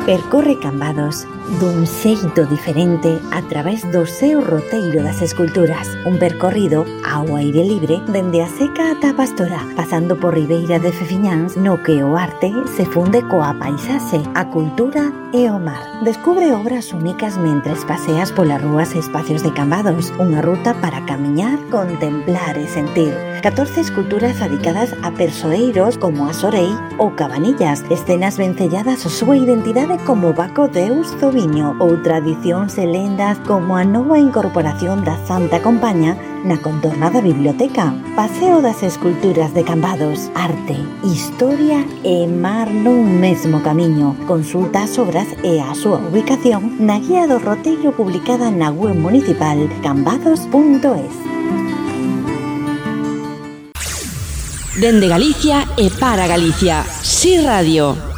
Percorre Cambados dun xeito diferente a través do seu roteiro das esculturas. Un percorrido ao aire libre dende a Seca ata a Pastora, pasando por Ribeira de Fefiñáns, no que o arte se funde coa paisaxe, a cultura e o mar. Descubre obras únicas mentres paseas polas rúas e espacios de Cambados, unha ruta para camiñar, contemplar e sentir. 14 esculturas dedicadas a persoeiros como a Sorei ou Cabanillas, escenas vencelladas a súa identidade como Baco Deus do Viño ou tradicións e lendas como a nova incorporación da Santa Compaña na contorna da biblioteca. Paseo das esculturas de Cambados, arte, historia e mar nun mesmo camiño. Consulta as obras e a súa ubicación na guía do roteiro publicada na web municipal cambados.es. Dende Galicia e para Galicia, Si Radio.